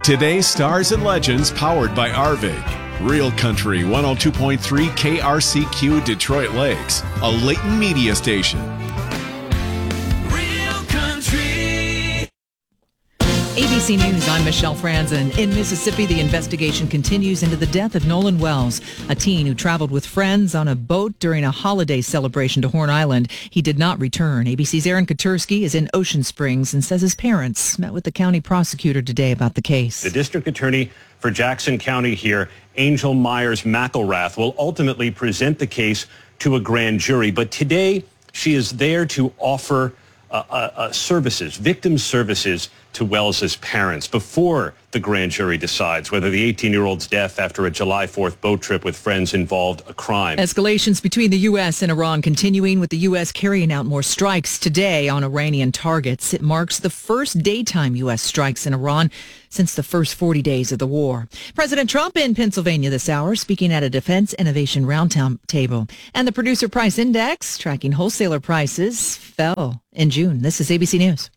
Today's Stars and Legends powered by Arvig. Real Country 102.3 KRCQ Detroit Lakes, a Leighton media station. Real Country. ABC News, I'm Michelle Franzen. In Mississippi, the investigation continues into the death of Nolan Wells, a teen who traveled with friends on a boat during a holiday celebration to Horn Island. He did not return. ABC's Aaron Katursky is in Ocean Springs and says his parents met with the county prosecutor today about the case. The district attorney for Jackson County here, Angel Myers McElrath, will ultimately present the case to a grand jury. But today, she is there to offer services, victim services to Wells's parents before the grand jury decides whether the 18-year-old's death after a July 4th boat trip with friends involved a crime. Escalations between the U.S. and Iran continuing, with the U.S. carrying out more strikes today on Iranian targets. It marks the first daytime U.S. strikes in Iran since the first 40 days of the war. President Trump in Pennsylvania this hour, speaking at a Defense Innovation Roundtable. And the Producer Price Index, tracking wholesaler prices, fell in June. This is ABC News.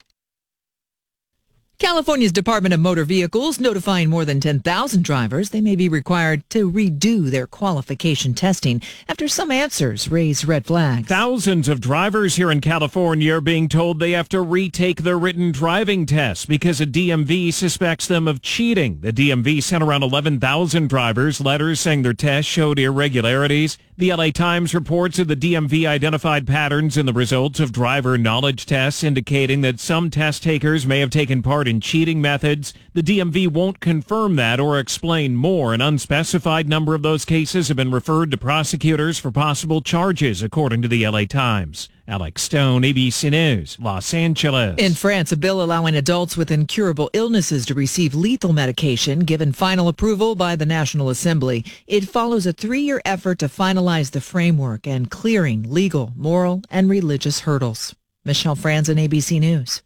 California's Department of Motor Vehicles notifying more than 10,000 drivers they may be required to redo their qualification testing after some answers raise red flags. Thousands of drivers here in California are being told they have to retake their written driving tests because a DMV suspects them of cheating. The DMV sent around 11,000 drivers letters saying their tests showed irregularities. The LA Times reports that the DMV identified patterns in the results of driver knowledge tests indicating that some test takers may have taken part in cheating methods. The DMV won't confirm that or explain more. An unspecified number of those cases have been referred to prosecutors for possible charges, according to the LA Times. Alex Stone, ABC News, Los Angeles. In France, a bill allowing adults with incurable illnesses to receive lethal medication given final approval by the National Assembly. It follows a 3-year effort to finalize the framework and clearing legal, moral, and religious hurdles. Michelle Franzen, ABC News.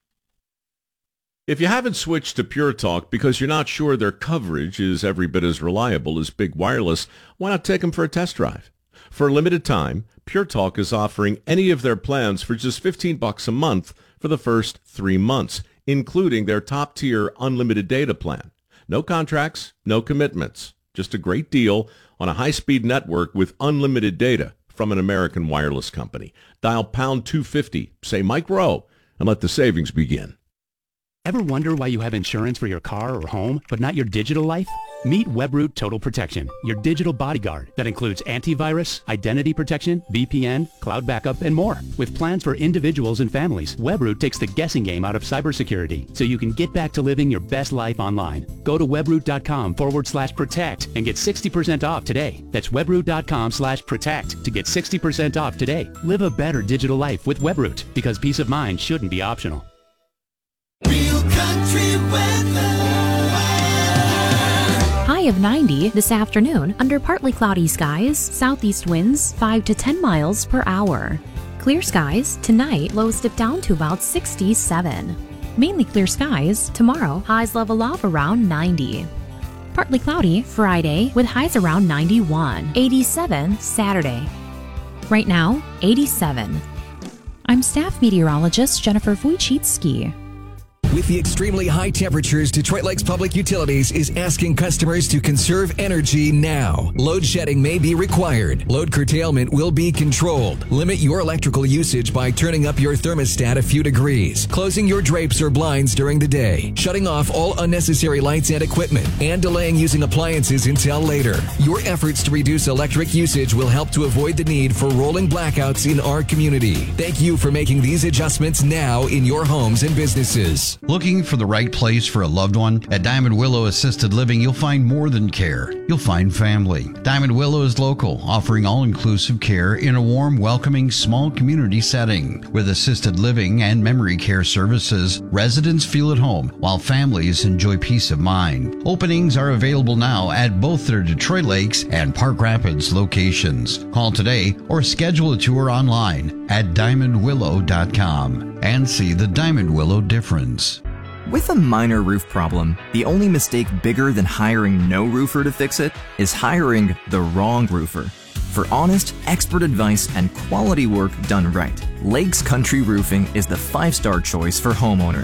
If you haven't switched to Pure Talk because you're not sure their coverage is every bit as reliable as Big Wireless, why not take them for a test drive? For a limited time, Pure Talk is offering any of their plans for just $15 a month for the first 3 months, including their top-tier unlimited data plan. No contracts, no commitments. Just a great deal on a high-speed network with unlimited data from an American wireless company. Dial pound 250, say Mike Rowe, and let the savings begin. Ever wonder why you have insurance for your car or home, but not your digital life? Meet Webroot Total Protection, your digital bodyguard that includes antivirus, identity protection, VPN, cloud backup, and more. With plans for individuals and families, Webroot takes the guessing game out of cybersecurity so you can get back to living your best life online. Go to webroot.com/protect and get 60% off today. That's webroot.com/protect to get 60% off today. Live a better digital life with Webroot, because peace of mind shouldn't be optional. Real Country weather. High of 90 this afternoon under partly cloudy skies, southeast winds 5 to 10 miles per hour. Clear skies tonight, lows dip down to about 67. Mainly clear skies tomorrow, highs level off around 90. Partly cloudy Friday with highs around 91. 87 Saturday. Right now, 87. I'm staff meteorologist Jennifer Wojcicki. With the extremely high temperatures, Detroit Lakes Public Utilities is asking customers to conserve energy now. Load shedding may be required. Load curtailment will be controlled. Limit your electrical usage by turning up your thermostat a few degrees, closing your drapes or blinds during the day, shutting off all unnecessary lights and equipment, and delaying using appliances until later. Your efforts to reduce electric usage will help to avoid the need for rolling blackouts in our community. Thank you for making these adjustments now in your homes and businesses. Looking for the right place for a loved one? At Diamond Willow Assisted Living, you'll find more than care. You'll find family. Diamond Willow is local, offering all-inclusive care in a warm, welcoming, small community setting. With assisted living and memory care services, residents feel at home, while families enjoy peace of mind. Openings are available now at both their Detroit Lakes and Park Rapids locations. Call today or schedule a tour online at diamondwillow.com and see the Diamond Willow difference. With a minor roof problem, the only mistake bigger than hiring no roofer to fix it is hiring the wrong roofer. For honest, expert advice and quality work done right, Lakes Country Roofing is the 5-star choice for homeowners.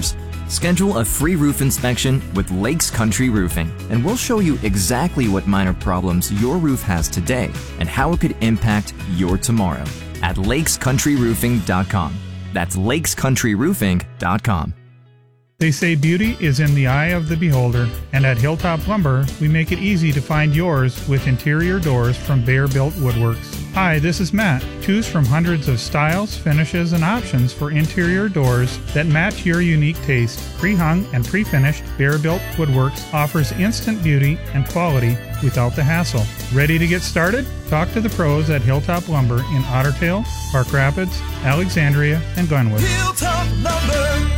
Schedule a free roof inspection with Lakes Country Roofing, and we'll show you exactly what minor problems your roof has today and how it could impact your tomorrow at lakescountryroofing.com. That's lakescountryroofing.com. They say beauty is in the eye of the beholder, and at Hilltop Lumber, we make it easy to find yours with interior doors from Bear Built Woodworks. Hi, this is Matt. Choose from hundreds of styles, finishes, and options for interior doors that match your unique taste. Pre-hung and pre-finished, Bear Built Woodworks offers instant beauty and quality without the hassle. Ready to get started? Talk to the pros at Hilltop Lumber in Otter Tail, Park Rapids, Alexandria, and Glenwood. Hilltop Lumber.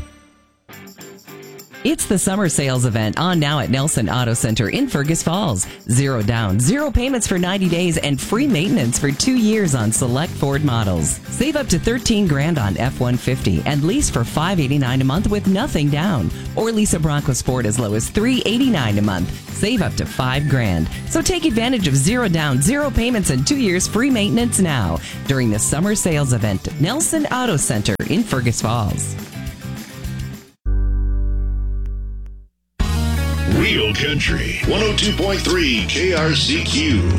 It's the summer sales event on now at Nelson Auto Center in Fergus Falls. 0 down, 0 payments for 90 days, and free maintenance for 2 years on select Ford models. Save up to $13,000 on F-150 and lease for $589 a month with nothing down. Or lease a Bronco Sport as low as $389 a month. Save up to $5,000. So take advantage of 0 down, 0 payments, and 2 years free maintenance now during the summer sales event at Nelson Auto Center in Fergus Falls. Real Country 102.3 KRCQ.